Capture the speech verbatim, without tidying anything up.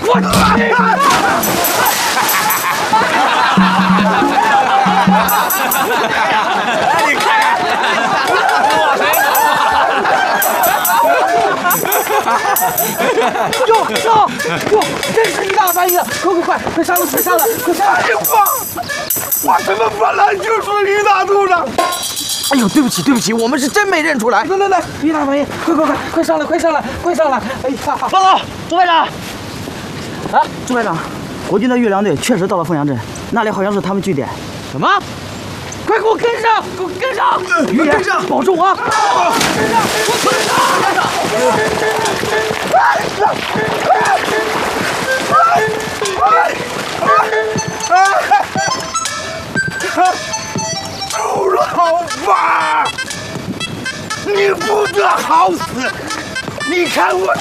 我你看看， 哟上哟，真是一大半夜，快快快，快上来，快上来，快上来！ 我我他妈本来就是于大队长。 哎呦，对不起对不起，我们是真没认出来。来来来，于大半夜，快快快，快上来，快上来，快上来！哎呀， 报告，朱排长。 啊， 朱排长，国军的越粮队确实到了凤阳镇，那里好像是他们据点。 什么？快给我跟上，给我跟上！ 于爷，跟上，保重啊！ 跟上，给我跟上！ 周老板，你不得好死！你看我